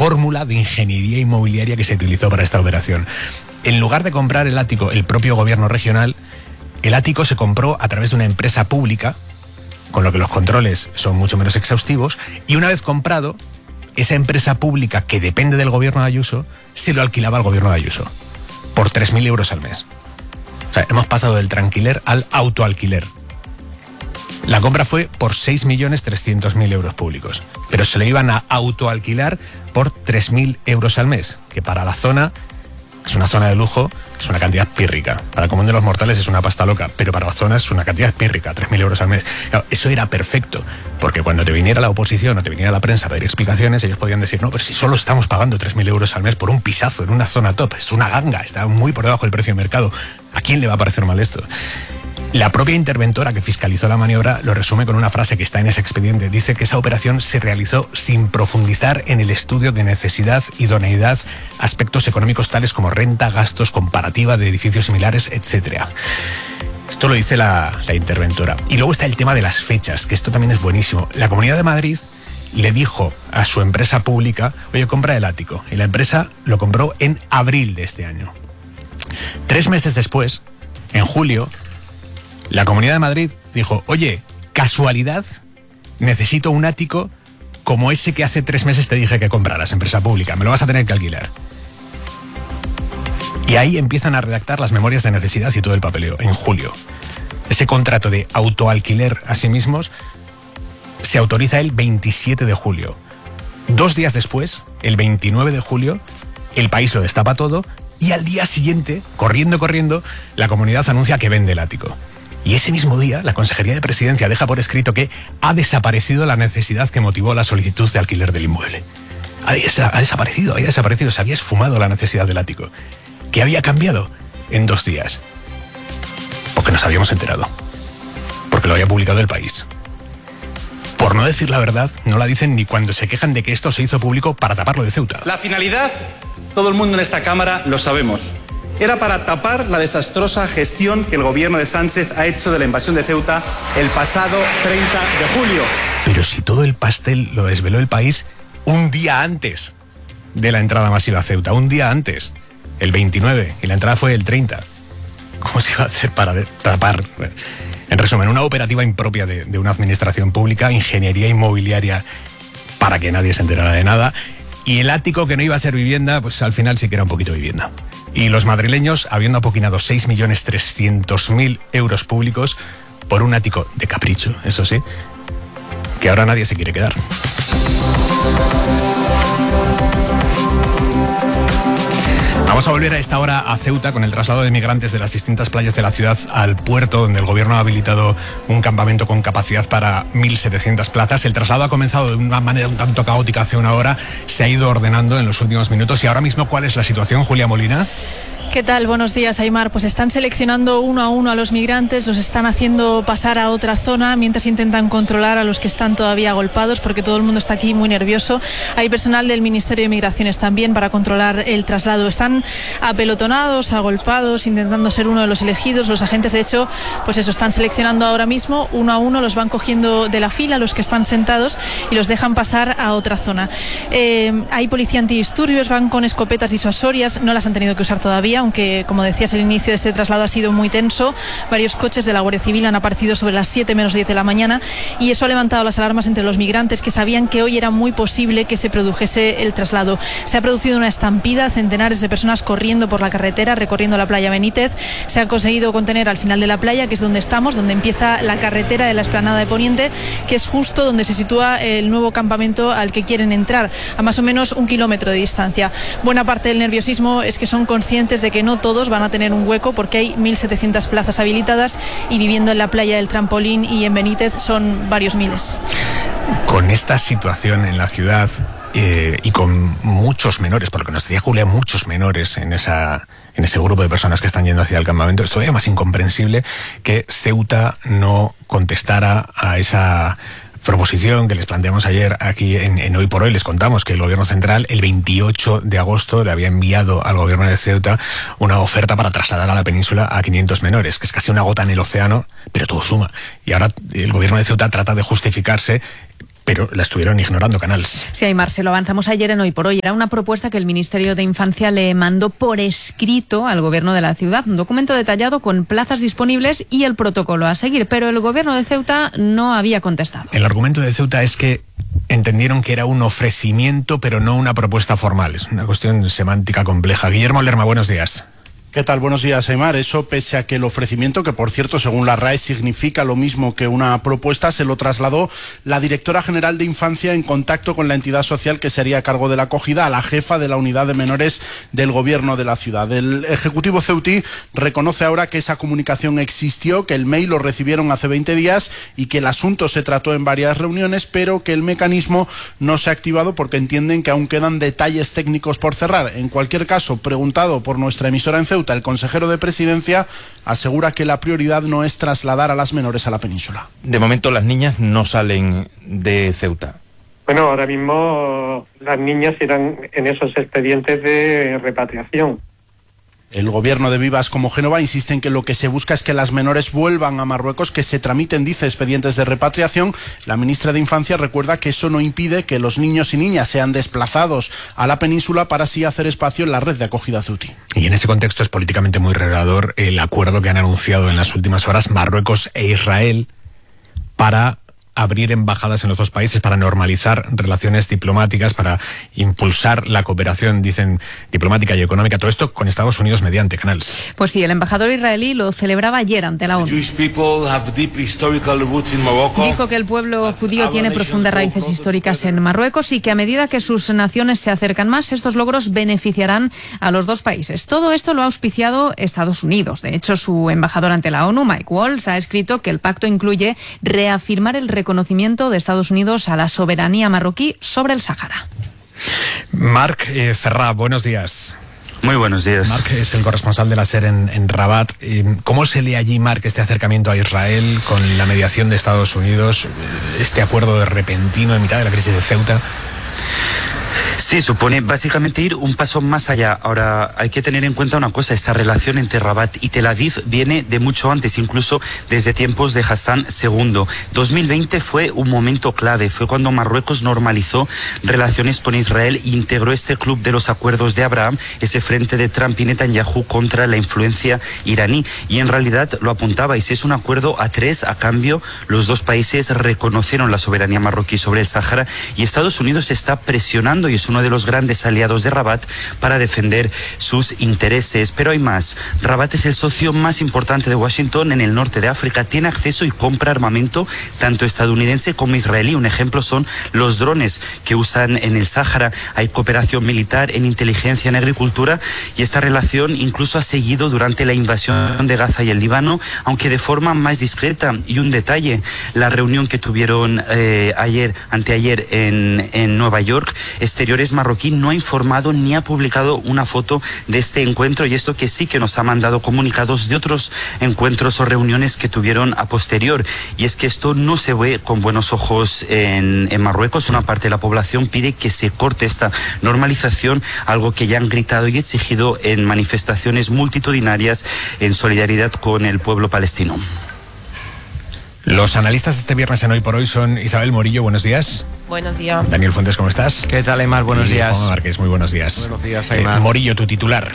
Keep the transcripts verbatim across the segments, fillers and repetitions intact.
fórmula de ingeniería inmobiliaria que se utilizó para esta operación. En lugar de comprar el ático el propio gobierno regional, el ático se compró a través de una empresa pública, con lo que los controles son mucho menos exhaustivos, y una vez comprado, esa empresa pública que depende del gobierno de Ayuso, se lo alquilaba al gobierno de Ayuso, por tres mil euros al mes. O sea, hemos pasado del tranquiler al autoalquiler. La compra fue por seis millones trescientos mil euros públicos, pero se lo iban a autoalquilar por tres mil euros al mes, que para la zona, es una zona de lujo, es una cantidad pírrica. Para el común de los mortales es una pasta loca, pero para la zona es una cantidad pírrica, tres mil euros al mes. Claro, eso era perfecto, porque cuando te viniera la oposición o te viniera la prensa a pedir explicaciones, ellos podían decir, no, pero si solo estamos pagando tres mil euros al mes por un pisazo en una zona top, es una ganga, está muy por debajo del precio de mercado. ¿A quién le va a parecer mal esto? La propia interventora que fiscalizó la maniobra lo resume con una frase que está en ese expediente. Dice que esa operación se realizó sin profundizar en el estudio de necesidad, idoneidad, aspectos económicos tales como renta, gastos, comparativa de edificios similares, etcétera. Esto lo dice la, la interventora. Y luego está el tema de las fechas, que esto también es buenísimo. La Comunidad de Madrid le dijo a su empresa pública, oye, compra el ático. Y la empresa lo compró en abril de este año. Tres meses después, en julio, la Comunidad de Madrid dijo, oye, casualidad, necesito un ático como ese que hace tres meses te dije que compraras, empresa pública, me lo vas a tener que alquilar. Y ahí empiezan a redactar las memorias de necesidad y todo el papeleo, en julio. Ese contrato de autoalquiler a sí mismos se autoriza el veintisiete de julio. Dos días después, el veintinueve de julio, el País lo destapa todo y al día siguiente, corriendo, corriendo, la comunidad anuncia que vende el ático. Y ese mismo día, la Consejería de Presidencia deja por escrito que ha desaparecido la necesidad que motivó la solicitud de alquiler del inmueble. Ha, desa- ha desaparecido, había desaparecido, se había esfumado la necesidad del ático. ¿Qué había cambiado en dos días? Porque nos habíamos enterado. Porque lo había publicado El País. Por no decir la verdad, no la dicen ni cuando se quejan de que esto se hizo público para taparlo de Ceuta. La finalidad, todo el mundo en esta Cámara lo sabemos. Era para tapar la desastrosa gestión que el gobierno de Sánchez ha hecho de la invasión de Ceuta el pasado treinta de julio. Pero si todo el pastel lo desveló El País un día antes de la entrada masiva a Ceuta, un día antes, el veintinueve, y la entrada fue el treinta. ¿Cómo se iba a hacer para de- tapar? En resumen, una operativa impropia de, de una administración pública, ingeniería inmobiliaria para que nadie se enterara de nada, y el ático que no iba a ser vivienda, pues al final sí que era un poquito vivienda. Y los madrileños, habiendo apoquinado seis millones trescientos mil euros públicos por un ático de capricho, eso sí, que ahora nadie se quiere quedar. Vamos a volver a esta hora a Ceuta con el traslado de migrantes de las distintas playas de la ciudad al puerto, donde el gobierno ha habilitado un campamento con capacidad para mil setecientas plazas. El traslado ha comenzado de una manera un tanto caótica hace una hora, se ha ido ordenando en los últimos minutos. Y ahora mismo, ¿cuál es la situación, Julia Molina? ¿Qué tal? Buenos días, Aimar. Pues están seleccionando uno a uno a los migrantes, los están haciendo pasar a otra zona mientras intentan controlar a los que están todavía agolpados, porque todo el mundo está aquí muy nervioso. Hay personal del Ministerio de Migraciones también para controlar el traslado. Están apelotonados, agolpados, intentando ser uno de los elegidos. Los agentes, de hecho, pues eso, están seleccionando ahora mismo uno a uno, los van cogiendo de la fila, los que están sentados, y los dejan pasar a otra zona. Eh, hay policía antidisturbios, van con escopetas disuasorias, no las han tenido que usar todavía, aunque, como decías, el inicio de este traslado ha sido muy tenso. Varios coches de la Guardia Civil han aparecido sobre las siete menos diez de la mañana y eso ha levantado las alarmas entre los migrantes, que sabían que hoy era muy posible que se produjese el traslado. Se ha producido una estampida, centenares de personas corriendo por la carretera, recorriendo la playa Benítez. Se ha conseguido contener al final de la playa, que es donde estamos, donde empieza la carretera de la Explanada de Poniente, que es justo donde se sitúa el nuevo campamento al que quieren entrar, a más o menos un kilómetro de distancia. Buena parte del nerviosismo es que son conscientes de que no todos van a tener un hueco, porque hay mil setecientas plazas habilitadas y viviendo en la playa del Trampolín y en Benítez son varios miles. Con esta situación en la ciudad eh, y con muchos menores, por lo que nos decía Julia, muchos menores en esa en ese grupo de personas que están yendo hacia el campamento, es todavía más incomprensible que Ceuta no contestara a esa proposición que les planteamos ayer aquí en, en Hoy por Hoy. Les contamos que el gobierno central el veintiocho de agosto le había enviado al gobierno de Ceuta una oferta para trasladar a la península a quinientos menores, que es casi una gota en el océano, pero todo suma. Y ahora el gobierno de Ceuta trata de justificarse pero la estuvieron ignorando, Canals. Sí, Aymar, se lo avanzamos ayer en Hoy por Hoy. Era una propuesta que el Ministerio de Infancia le mandó por escrito al Gobierno de la ciudad, un documento detallado con plazas disponibles y el protocolo a seguir, pero el Gobierno de Ceuta no había contestado. El argumento de Ceuta es que entendieron que era un ofrecimiento, pero no una propuesta formal. Es una cuestión semántica compleja. Guillermo Lerma, buenos días. ¿Qué tal? Buenos días, Aymar. Eso pese a que el ofrecimiento, que por cierto, según la R A E, significa lo mismo que una propuesta, se lo trasladó la directora general de Infancia en contacto con la entidad social que se haría a cargo de la acogida, a la jefa de la unidad de menores del gobierno de la ciudad. El ejecutivo ceutí reconoce ahora que esa comunicación existió, que el mail lo recibieron hace veinte días y que el asunto se trató en varias reuniones, pero que el mecanismo no se ha activado porque entienden que aún quedan detalles técnicos por cerrar. En cualquier caso, preguntado por nuestra emisora en Ceuta, el consejero de Presidencia asegura que la prioridad no es trasladar a las menores a la península. De momento las niñas no salen de Ceuta. Bueno, ahora mismo las niñas irán en esos expedientes de repatriación. El gobierno de Vivas como Génova insiste en que lo que se busca es que las menores vuelvan a Marruecos, que se tramiten, dice, expedientes de repatriación. La ministra de Infancia recuerda que eso no impide que los niños y niñas sean desplazados a la península para así hacer espacio en la red de acogida ceutí. Y en ese contexto es políticamente muy revelador el acuerdo que han anunciado en las últimas horas Marruecos e Israel para abrir embajadas en los dos países, para normalizar relaciones diplomáticas, para impulsar la cooperación, dicen, diplomática y económica, todo esto con Estados Unidos mediante Canals. Pues sí, el embajador israelí lo celebraba ayer ante la ONU. Dijo que el pueblo judío tiene profundas raíces históricas en Marruecos y que a medida que sus naciones se acercan más, estos logros beneficiarán a los dos países. Todo esto lo ha auspiciado Estados Unidos. De hecho, su embajador ante la ONU, Mike Waltz, ha escrito que el pacto incluye reafirmar el reconocimiento de Estados Unidos a la soberanía marroquí sobre el Sáhara. Marc eh, Ferrà, buenos días. Muy buenos días. Marc es el corresponsal de la SER en, en Rabat. ¿Cómo se lee allí, Marc, este acercamiento a Israel con la mediación de Estados Unidos, este acuerdo de repentino en mitad de la crisis de Ceuta? Sí, supone básicamente ir un paso más allá. Ahora, hay que tener en cuenta una cosa, esta relación entre Rabat y Tel Aviv viene de mucho antes, incluso desde tiempos de Hassan segundo. dos mil veinte fue un momento clave, fue cuando Marruecos normalizó relaciones con Israel e integró este club de los acuerdos de Abraham, ese frente de Trump y Netanyahu contra la influencia iraní. Y en realidad lo apuntaba, y si es un acuerdo a tres, a cambio, los dos países reconocieron la soberanía marroquí sobre el Sáhara y Estados Unidos está presionando y es uno de los grandes aliados de Rabat para defender sus intereses. Pero hay más. Rabat es el socio más importante de Washington en el norte de África. Tiene acceso y compra armamento tanto estadounidense como israelí. Un ejemplo son los drones que usan en el Sáhara. Hay cooperación militar en inteligencia, en agricultura, y esta relación incluso ha seguido durante la invasión de Gaza y el Líbano, aunque de forma más discreta. Y un detalle, la reunión que tuvieron eh, ayer, anteayer en, en Nueva York, Exteriores marroquí no ha informado ni ha publicado una foto de este encuentro, y esto que sí que nos ha mandado comunicados de otros encuentros o reuniones que tuvieron a posterior. Y es que esto no se ve con buenos ojos en, en Marruecos. Una parte de la población pide que se corte esta normalización, algo que ya han gritado y exigido en manifestaciones multitudinarias en solidaridad con el pueblo palestino. Los analistas este viernes en Hoy por Hoy son Isabel Morillo, buenos días. Buenos días. Daniel Fuentes, ¿cómo estás? ¿Qué tal, Aymar? Buenos y días. Juan Márquez, muy buenos días. Buenos días, Aymar. Eh, Morillo, tu titular.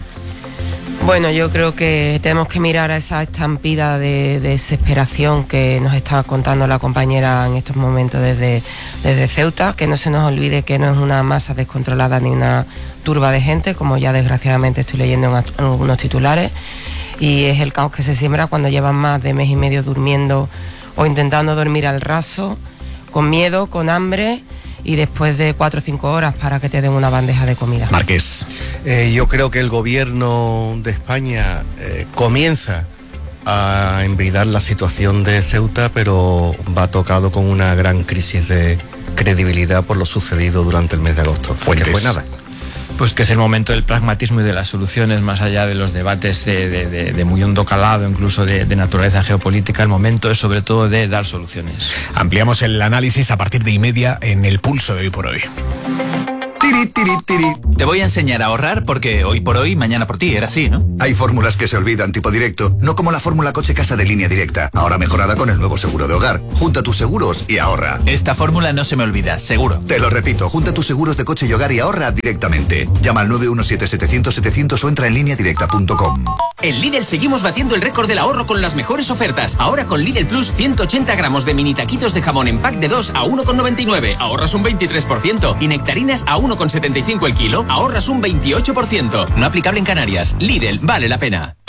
Bueno, yo creo que tenemos que mirar a esa estampida de, de desesperación que nos está contando la compañera en estos momentos desde, desde Ceuta, que no se nos olvide que no es una masa descontrolada ni una turba de gente, como ya desgraciadamente estoy leyendo en, en algunos titulares, y es el caos que se siembra cuando llevan más de mes y medio durmiendo o intentando dormir al raso, con miedo, con hambre, y después de cuatro o cinco horas para que te den una bandeja de comida. Márquez. Eh, yo creo que el gobierno de España eh, comienza a embridar la situación de Ceuta, pero va tocado con una gran crisis de credibilidad por lo sucedido durante el mes de agosto. Fue que fue nada. Pues que es el momento del pragmatismo y de las soluciones, más allá de los debates de, de, de, de muy hondo calado, incluso de, de naturaleza geopolítica. El momento es sobre todo de dar soluciones. Ampliamos el análisis a partir de y media en El Pulso de Hoy por Hoy. Tiri, tiri, tiri. Te voy a enseñar a ahorrar porque hoy por hoy, mañana por ti, era así, ¿no? Hay fórmulas que se olvidan tipo directo, no como la fórmula coche-casa de Línea Directa, ahora mejorada con el nuevo seguro de hogar. Junta tus seguros y ahorra. Esta fórmula no se me olvida, seguro. Te lo repito, junta tus seguros de coche y hogar y ahorra directamente. Llama al nueve uno siete setecientos setecientos o entra en línea directa punto com. En Lidl seguimos batiendo el récord del ahorro con las mejores ofertas. Ahora con Lidl Plus, ciento ochenta gramos de mini taquitos de jamón en pack de dos a uno con noventa y nueve. Ahorras un veintitrés por ciento. Y nectarinas a uno con setenta y cinco el kilo. Ahorras un veintiocho por ciento. No aplicable en Canarias. Lidl, vale la pena.